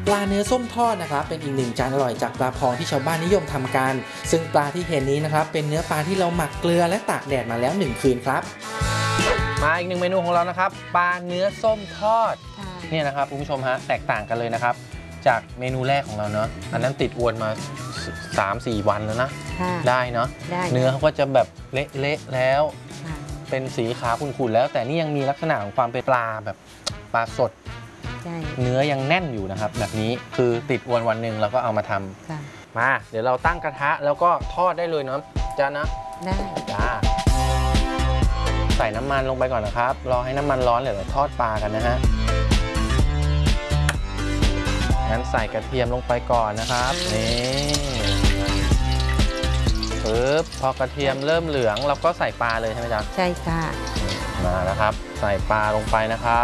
ปลาเนื้อส้มทอดนะครับเป็นอีกหนึ่งจานอร่อยจากปลาพองที่ชาวบ้านนิยมทำกันซึ่งปลาที่เห็นนี้นะครับเป็นเนื้อปลาที่เราหมักเกลือและตากแดดมาแล้ว1 คืนครับมาอีกหนึ่งเมนูของเรานะครับปลาเนื้อส้มทอดนี่นะครับคุณผู้ชมฮะแตกต่างกันเลยนะครับจากเมนูแรกของเราเนาะอันนั้นติดอวนมา 3-4 วันแล้วนะได้เนาะเนื้อเขาก็จะแบบเละๆแล้วเป็นสีขาวขุ่นๆแล้วแต่นี่ยังมีลักษณะของความเป็นปลาแบบปลาสดเนื้อยังแน่นอยู่นะครับแบบนี้คือติดอวนวันหนึ่งเราก็เอามาทำมาเดี๋ยวเราตั้งกระทะแล้วก็ทอดได้เลยเนาะจ้านะได้จ้าใส่น้ำมันลงไปก่อนนะครับรอให้น้ำมันร้อนเดี๋ยวเราทอดปลากันนะฮะงั้นใส่กระเทียมลงไปก่อนนะครับนี่ปึ๊บพอกระเทียมเริ่มเหลืองเราก็ใส่ปลาเลยใช่ไหมจ๊ะใช่ค่ะมาแล้วครับใส่ปลาลงไปนะครับ